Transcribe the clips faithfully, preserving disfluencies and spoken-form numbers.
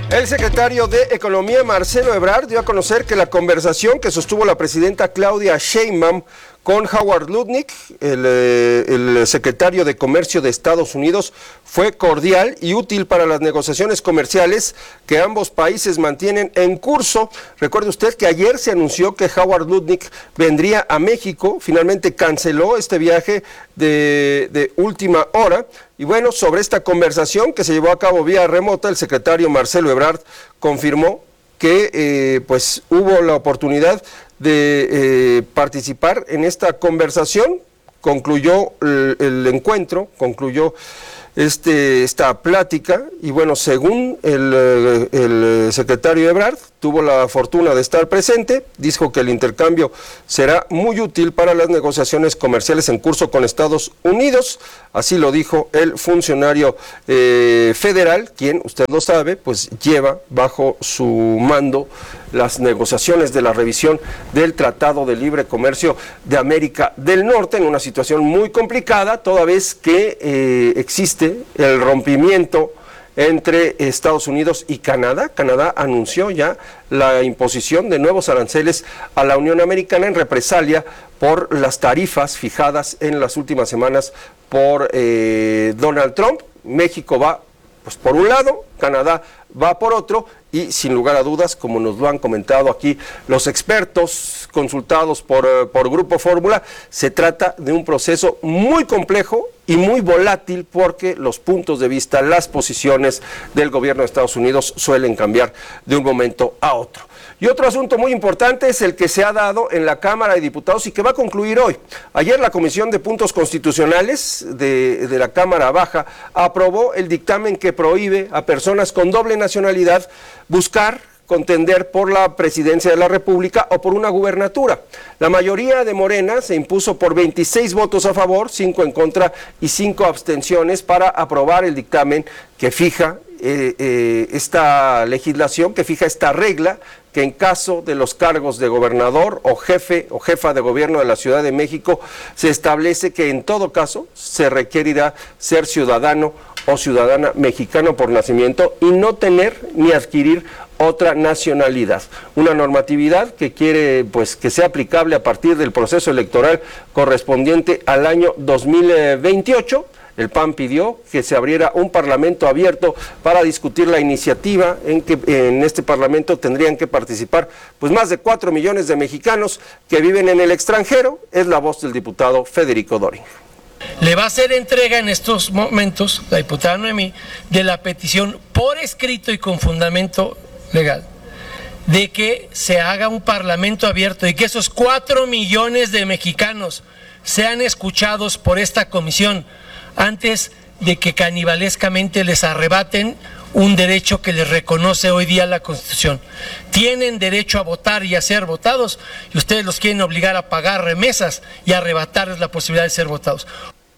El secretario de Economía, Marcelo Ebrard, dio a conocer que la conversación que sostuvo la presidenta Claudia Sheinbaum con Howard Lutnick, el, el secretario de Comercio de Estados Unidos, fue cordial y útil para las negociaciones comerciales que ambos países mantienen en curso. Recuerde usted que ayer se anunció que Howard Lutnick vendría a México, finalmente canceló este viaje de, de última hora. Y bueno, sobre esta conversación que se llevó a cabo vía remota, el secretario Marcelo Ebrard confirmó que eh, pues hubo la oportunidad de eh, participar en esta conversación. Concluyó el, el encuentro, concluyó este, esta plática y bueno, según el, el secretario Ebrard, tuvo la fortuna de estar presente, dijo que el intercambio será muy útil para las negociaciones comerciales en curso con Estados Unidos, así lo dijo el funcionario eh, federal, quien, usted lo sabe, pues lleva bajo su mando las negociaciones de la revisión del Tratado de Libre Comercio de América del Norte, en una situación muy complicada, toda vez que eh, existe el rompimiento entre Estados Unidos y Canadá. Canadá anunció ya la imposición de nuevos aranceles a la Unión Americana en represalia por las tarifas fijadas en las últimas semanas por eh, Donald Trump. México va pues por un lado, Canadá va por otro y sin lugar a dudas, como nos lo han comentado aquí los expertos consultados por, por Grupo Fórmula, se trata de un proceso muy complejo y muy volátil porque los puntos de vista, las posiciones del gobierno de Estados Unidos suelen cambiar de un momento a otro. Y otro asunto muy importante es el que se ha dado en la Cámara de Diputados y que va a concluir hoy. Ayer la Comisión de Puntos Constitucionales de, de la Cámara Baja aprobó el dictamen que prohíbe a personas con doble nacionalidad buscar contender por la presidencia de la República o por una gubernatura. La mayoría de Morena se impuso por veintiséis votos a favor, cinco en contra y cinco abstenciones para aprobar el dictamen que fija eh, eh, esta legislación, que fija esta regla, que en caso de los cargos de gobernador o jefe o jefa de gobierno de la Ciudad de México se establece que en todo caso se requerirá ser ciudadano o ciudadana mexicano por nacimiento y no tener ni adquirir otra nacionalidad. Una normatividad que quiere pues que sea aplicable a partir del proceso electoral correspondiente al año dos mil veintiocho. El P A N pidió que se abriera un parlamento abierto para discutir la iniciativa en que en este parlamento tendrían que participar pues más de cuatro millones de mexicanos que viven en el extranjero. Es la voz del diputado Federico Doring. Le va a hacer entrega en estos momentos, la diputada Noemí, de la petición por escrito y con fundamento legal, de que se haga un parlamento abierto y que esos cuatro millones de mexicanos sean escuchados por esta comisión antes de que canibalescamente les arrebaten un derecho que les reconoce hoy día la Constitución. Tienen derecho a votar y a ser votados, y ustedes los quieren obligar a pagar remesas y a arrebatarles la posibilidad de ser votados.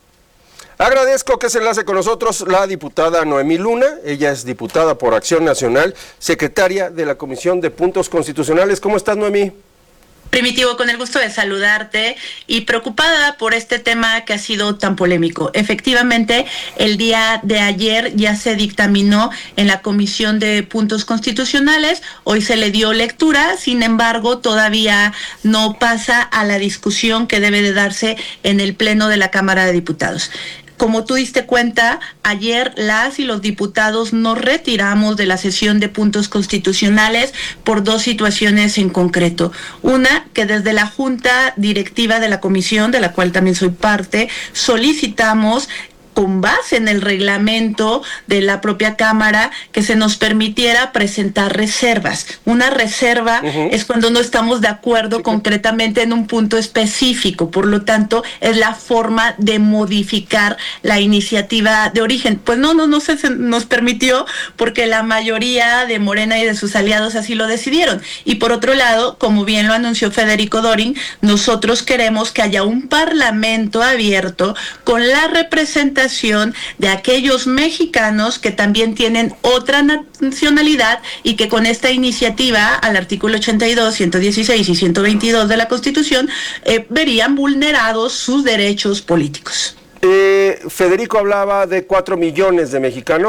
Agradezco que se enlace con nosotros la diputada Noemí Luna. Ella es diputada por Acción Nacional, secretaria de la Comisión de Puntos Constitucionales. ¿Cómo estás, Noemí? Primitivo, con el gusto de saludarte y preocupada por este tema que ha sido tan polémico. Efectivamente, el día de ayer ya se dictaminó en la Comisión de Puntos Constitucionales, hoy se le dio lectura, sin embargo, todavía no pasa a la discusión que debe de darse en el Pleno de la Cámara de Diputados. Como tú diste cuenta, ayer las y los diputados nos retiramos de la sesión de puntos constitucionales por dos situaciones en concreto. Una, que desde la Junta Directiva de la Comisión, de la cual también soy parte, solicitamos con base en el reglamento de la propia Cámara, que se nos permitiera presentar reservas. Una reserva uh-huh. es cuando no estamos de acuerdo sí, concretamente en un punto específico, por lo tanto, es la forma de modificar la iniciativa de origen. Pues no, no, no se nos permitió porque la mayoría de Morena y de sus aliados así lo decidieron. Y por otro lado, como bien lo anunció Federico Doring, nosotros queremos que haya un parlamento abierto con la representación de aquellos mexicanos que también tienen otra nacionalidad y que con esta iniciativa al artículo ochenta y dos, ciento dieciséis y ciento veintidós de la Constitución eh, verían vulnerados sus derechos políticos. Eh, Federico hablaba de cuatro millones de mexicanos.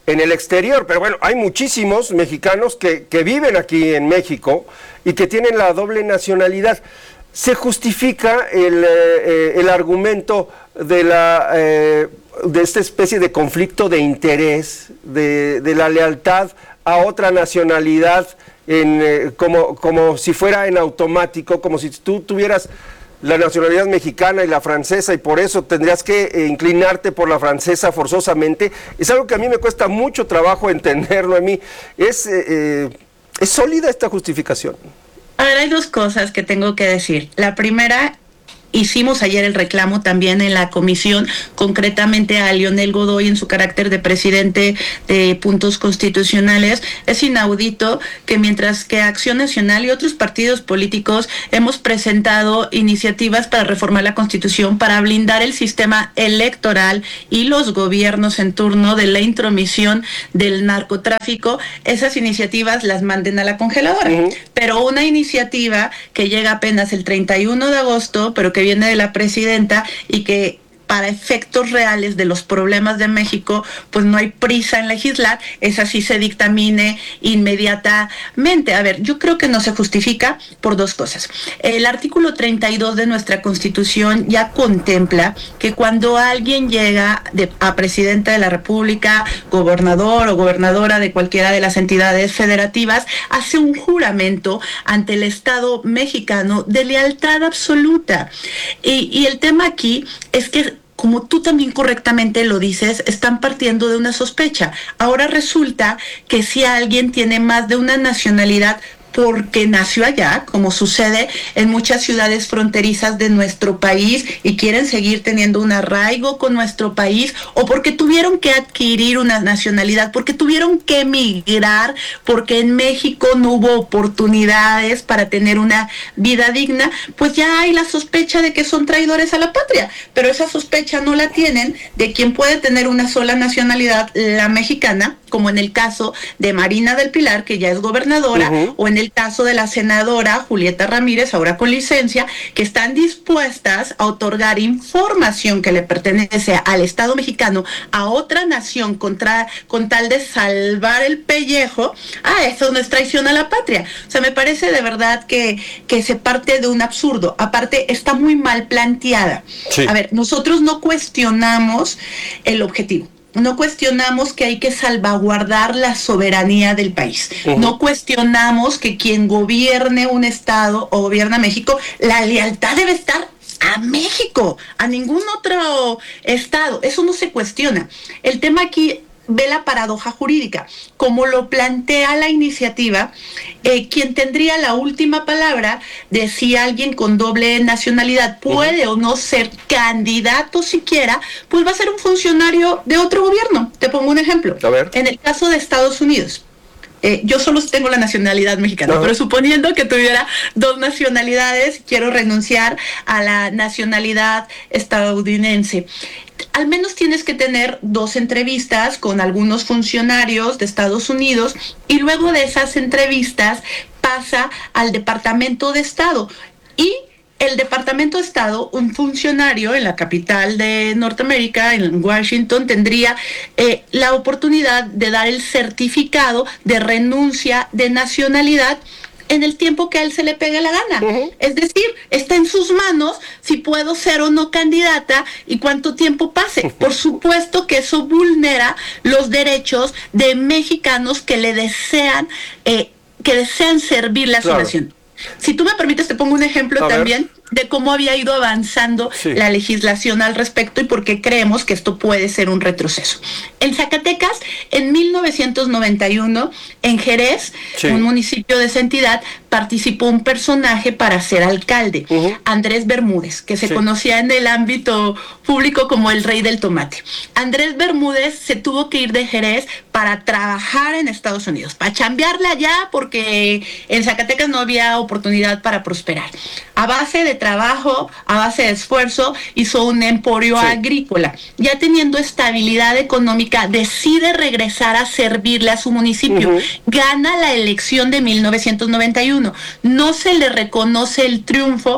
en el exterior, pero bueno, hay muchísimos mexicanos que, que viven aquí en México y que tienen la doble nacionalidad. ¿Se justifica el, eh, el argumento de la eh, de esta especie de conflicto de interés, de, de la lealtad a otra nacionalidad, en, eh, como, como si fuera en automático, como si tú tuvieras la nacionalidad mexicana y la francesa y por eso tendrías que eh, inclinarte por la francesa forzosamente? Es algo que a mí me cuesta mucho trabajo entenderlo. A mí es, eh, eh, ¿es sólida esta justificación? A ver, hay dos cosas que tengo que decir. La primera, hicimos ayer el reclamo también en la comisión, concretamente a Leonel Godoy en su carácter de presidente de Puntos Constitucionales. Es inaudito que mientras que Acción Nacional y otros partidos políticos hemos presentado iniciativas para reformar la Constitución, para blindar el sistema electoral y los gobiernos en turno de la intromisión del narcotráfico, esas iniciativas las manden a la congeladora. Uh-huh. Pero una iniciativa que llega apenas el treinta y uno de agosto, pero que viene de la presidenta y que para efectos reales de los problemas de México, pues no hay prisa en legislar, esa sí se dictamine inmediatamente. A ver, yo creo que no se justifica por dos cosas. El artículo treinta y dos de nuestra Constitución ya contempla que cuando alguien llega de, a presidenta de la República, gobernador o gobernadora de cualquiera de las entidades federativas, hace un juramento ante el Estado mexicano de lealtad absoluta. Y, y el tema aquí es que, como tú también correctamente lo dices, están partiendo de una sospecha. Ahora resulta que si alguien tiene más de una nacionalidad porque nació allá, como sucede en muchas ciudades fronterizas de nuestro país y quieren seguir teniendo un arraigo con nuestro país, o porque tuvieron que adquirir una nacionalidad, porque tuvieron que emigrar, porque en México no hubo oportunidades para tener una vida digna, pues ya hay la sospecha de que son traidores a la patria. Pero esa sospecha no la tienen de quien puede tener una sola nacionalidad, la mexicana, como en el caso de Marina del Pilar, que ya es gobernadora, uh-huh. o en el caso de la senadora Julieta Ramírez, ahora con licencia, que están dispuestas a otorgar información que le pertenece al Estado mexicano a otra nación contra, con tal de salvar el pellejo. Ah, eso no es traición a la patria. O sea, me parece de verdad que, que se parte de un absurdo. Aparte, está muy mal planteada. Sí. A ver, nosotros no cuestionamos el objetivo. No cuestionamos que hay que salvaguardar la soberanía del país. Uh-huh. No cuestionamos que quien gobierne un estado o gobierna México, la lealtad debe estar a México, a ningún otro estado. Eso no se cuestiona. El tema aquí ve la paradoja jurídica. Como lo plantea la iniciativa, eh, quien tendría la última palabra de si alguien con doble nacionalidad puede uh-huh. o no ser candidato siquiera, pues va a ser un funcionario de otro gobierno. Te pongo un ejemplo. A ver. En el caso de Estados Unidos, Eh, yo solo tengo la nacionalidad mexicana, uh-huh. pero suponiendo que tuviera dos nacionalidades, quiero renunciar a la nacionalidad estadounidense. Al menos tienes que tener dos entrevistas con algunos funcionarios de Estados Unidos y luego de esas entrevistas pasa al Departamento de Estado. Y el Departamento de Estado, un funcionario en la capital de Norteamérica, en Washington, tendría eh, la oportunidad de dar el certificado de renuncia de nacionalidad en el tiempo que a él se le pegue la gana. Uh-huh. Es decir, está en sus manos si puedo ser o no candidata y cuánto tiempo pase. Por supuesto que eso vulnera los derechos de mexicanos que le desean, eh, que desean servirle a su claro. nación. Si tú me permites, te pongo un ejemplo a también ver. de cómo había ido avanzando sí. la legislación al respecto y por qué creemos que esto puede ser un retroceso. En Zacatecas, en mil novecientos noventa y uno, en Jerez, sí. un municipio de esa entidad, participó un personaje para ser alcalde, uh-huh. Andrés Bermúdez, que se sí. conocía en el ámbito público como el rey del tomate. Andrés Bermúdez se tuvo que ir de Jerez para trabajar en Estados Unidos, para chambearle allá porque en Zacatecas no había oportunidad para prosperar. A base de trabajo, a base de esfuerzo, hizo un emporio sí. agrícola. Ya teniendo estabilidad económica, decide regresar a servirle a su municipio. Uh-huh. Gana la elección de mil novecientos noventa y uno. No se le reconoce el triunfo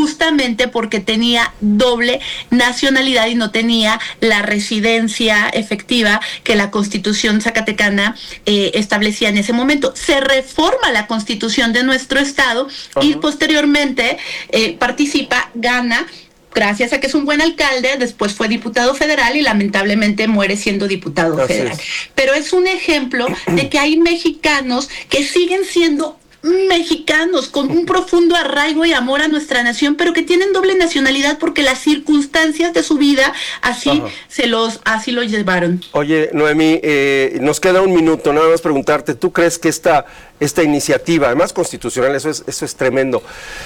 justamente porque tenía doble nacionalidad y no tenía la residencia efectiva que la Constitución zacatecana eh, establecía en ese momento. Se reforma la Constitución de nuestro estado uh-huh. y posteriormente eh, participa, gana, gracias a que es un buen alcalde, después fue diputado federal y lamentablemente muere siendo diputado Así federal. Es. Pero es un ejemplo de que hay mexicanos que siguen siendo mexicanos con un profundo arraigo y amor a nuestra nación, pero que tienen doble nacionalidad porque las circunstancias de su vida así Ajá. se los así lo llevaron. Oye, Noemí, eh, nos queda un minuto, nada más preguntarte, ¿tú crees que esta esta iniciativa, además constitucional, eso es eso es tremendo,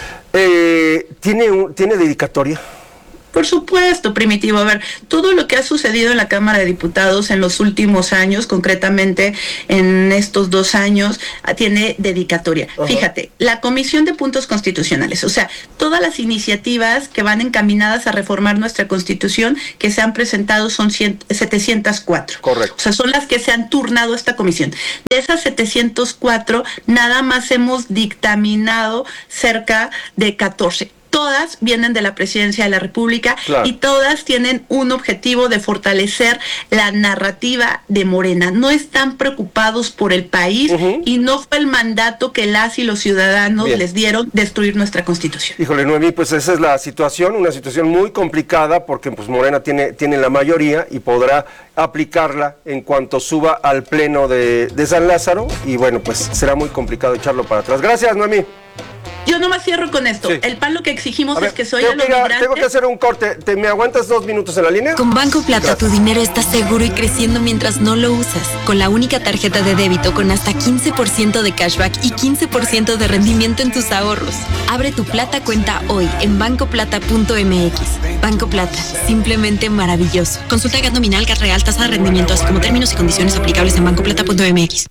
eh, tiene un, tiene dedicatoria? Por supuesto, Primitivo. A ver, todo lo que ha sucedido en la Cámara de Diputados en los últimos años, concretamente en estos dos años, tiene dedicatoria. Uh-huh. Fíjate, la Comisión de Puntos Constitucionales, o sea, todas las iniciativas que van encaminadas a reformar nuestra Constitución que se han presentado son setecientas cuatro. Correcto. O sea, son las que se han turnado a esta comisión. De esas setecientas cuatro, nada más hemos dictaminado cerca de catorce. Todas vienen de la Presidencia de la República claro. y todas tienen un objetivo de fortalecer la narrativa de Morena. No están preocupados por el país uh-huh. y no fue el mandato que las y los ciudadanos Bien. les dieron destruir nuestra Constitución. Híjole, Noemí, pues esa es la situación, una situación muy complicada porque pues Morena tiene, tiene la mayoría y podrá aplicarla en cuanto suba al pleno de, de San Lázaro y bueno, pues será muy complicado echarlo para atrás. Gracias, Noemí. Yo nomás cierro con esto. Sí. El pan lo que exigimos ver, es que soy a los migrantes. Tengo que hacer un corte. ¿Te, ¿Me aguantas dos minutos en la línea? Con Banco Plata Gracias. Tu dinero está seguro y creciendo mientras no lo usas. Con la única tarjeta de débito con hasta quince por ciento de cashback y quince por ciento de rendimiento en tus ahorros. Abre tu Plata cuenta hoy en banco plata punto m x. Banco Plata, simplemente maravilloso. Consulta gas nominal, gas real, tasa de rendimiento, así como términos y condiciones aplicables en banco plata punto m x.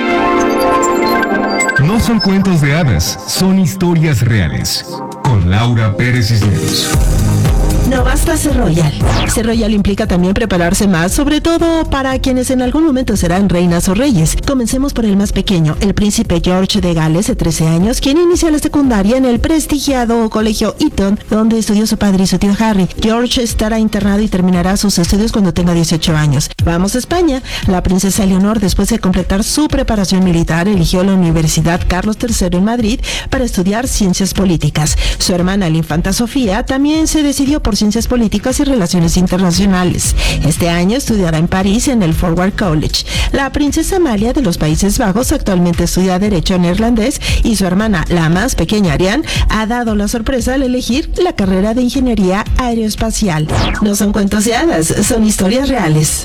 No son cuentos de hadas, son historias reales. Con Laura Pérez Cisneros. No basta ser royal. Ser royal implica también prepararse más, sobre todo para quienes en algún momento serán reinas o reyes. Comencemos por el más pequeño, el príncipe George de Gales, de trece años, quien inicia la secundaria en el prestigiado colegio Eton, donde estudió su padre y su tío Harry. George estará internado y terminará sus estudios cuando tenga dieciocho años. Vamos a España. La princesa Leonor, después de completar su preparación militar, eligió la Universidad Carlos tercero en Madrid para estudiar ciencias políticas. Su hermana, la infanta Sofía, también se decidió por Ciencias Políticas y Relaciones Internacionales. Este año estudiará en París en el Forward College. La princesa Amalia de los Países Bajos actualmente estudia Derecho neerlandés y su hermana, la más pequeña Ariane, ha dado la sorpresa al elegir la carrera de Ingeniería Aeroespacial. No son cuentos de hadas, son historias reales.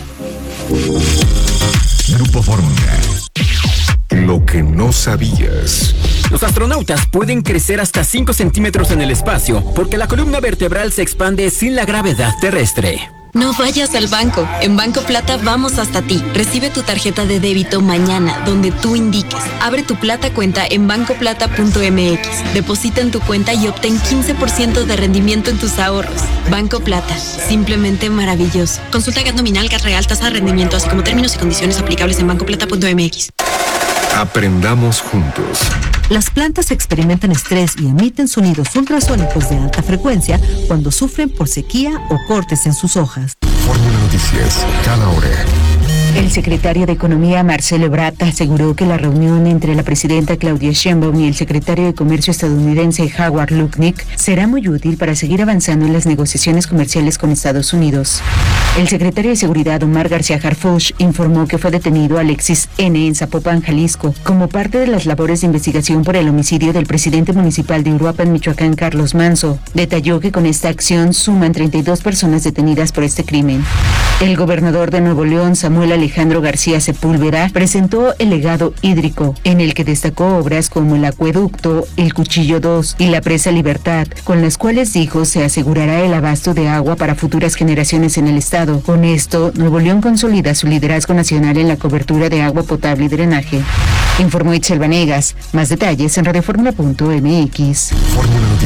Grupo Fórmula. Lo que no sabías. Los astronautas pueden crecer hasta cinco centímetros en el espacio porque la columna vertebral se expande sin la gravedad terrestre. No vayas al banco. En Banco Plata vamos hasta ti. Recibe tu tarjeta de débito mañana, donde tú indiques. Abre tu Plata cuenta en banco plata punto m x. Deposita en tu cuenta y obtén quince por ciento de rendimiento en tus ahorros. Banco Plata, simplemente maravilloso. Consulta gas nominal, gas real, tasa de rendimiento, así como términos y condiciones aplicables en banco plata punto m x. Aprendamos juntos. Las plantas experimentan estrés y emiten sonidos ultrasónicos de alta frecuencia cuando sufren por sequía o cortes en sus hojas. Fórmula Noticias, cada hora. El secretario de Economía, Marcelo Ebrard, aseguró que la reunión entre la presidenta Claudia Sheinbaum y el secretario de Comercio estadounidense Howard Lutnick será muy útil para seguir avanzando en las negociaciones comerciales con Estados Unidos. El secretario de Seguridad, Omar García Harfuch, informó que fue detenido Alexis N. en Zapopan, Jalisco, como parte de las labores de investigación por el homicidio del presidente municipal de Uruapan, Michoacán, Carlos Manso. Detalló que con esta acción suman treinta y dos personas detenidas por este crimen. El gobernador de Nuevo León, Samuel Alejandro García Sepúlveda, presentó el legado hídrico, en el que destacó obras como el acueducto, el Cuchillo dos y la presa Libertad, con las cuales dijo se asegurará el abasto de agua para futuras generaciones en el estado. Con esto, Nuevo León consolida su liderazgo nacional en la cobertura de agua potable y drenaje. Informó Itzel Vanegas. Más detalles en radioformula punto m x.